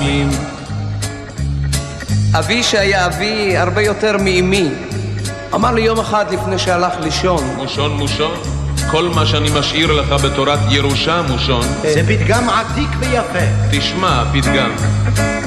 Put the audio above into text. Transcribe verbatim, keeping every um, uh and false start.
העמים. אבי שהיה אבי הרבה יותר מאמי אמר לי יום אחד לפני שהלך לישון, מושון מושון, כל מה שאני משאיר לך בתורת ירושה מושון. זה פתגם עתיק ויפה. תשמע פתגם.